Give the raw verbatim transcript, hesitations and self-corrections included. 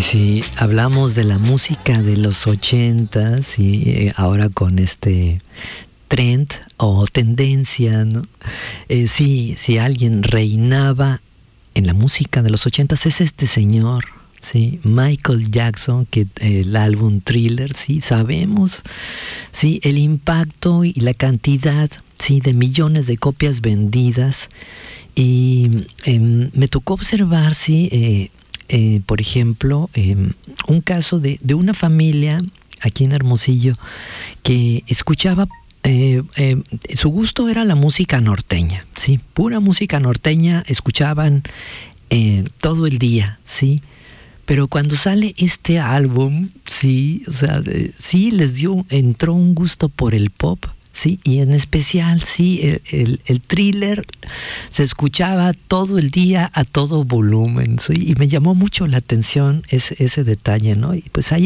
si hablamos de la música de los ochentas y ahora con este trend o tendencia, ¿no? Eh, sí, si alguien reinaba en la música de los ochentas es este señor, sí, Michael Jackson, que eh, el álbum Thriller, sí, sabemos, sí, el impacto y la cantidad, sí, de millones de copias vendidas. Y eh, me tocó observar, sí, eh, eh, por ejemplo, eh, un caso de, de una familia aquí en Hermosillo que escuchaba, eh, eh, su gusto era la música norteña, sí, pura música norteña, escuchaban eh, todo el día, sí. Pero cuando sale este álbum, sí, o sea, eh, sí les dio, entró un gusto por el pop. Sí, y en especial, sí, el, el, el Thriller se escuchaba todo el día a todo volumen, sí, y me llamó mucho la atención ese, ese detalle, ¿no? Y pues ahí